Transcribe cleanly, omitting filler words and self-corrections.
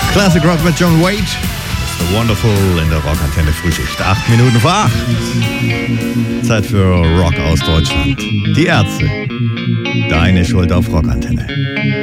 Classic Rock mit John Waite. The Wonderful in der Rockantenne Frühschicht. 8 Minuten vor 8. Zeit für Rock aus Deutschland. Die Ärzte. Deine Schuld auf Rockantenne.